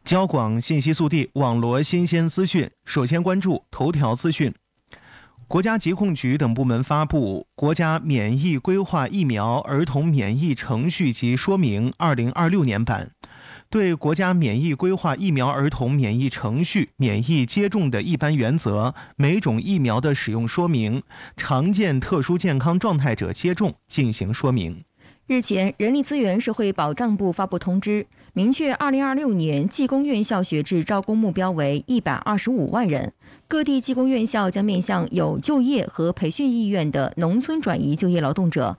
交广信息速递，网罗新鲜资讯。首先关注头条资讯。国家疾控局等部门发布《国家免疫规划疫苗儿童免疫程序及说明（2026年版）》，对国家免疫规划疫苗儿童免疫程序、免疫接种的一般原则、每种疫苗的使用说明、常见特殊健康状态者接种进行说明。 日前，人力资源社会保障部发布通知，明确2026年技工院校学制招工目标为125万人。各地技工院校将面向有就业和培训意愿的农村转移就业劳动者，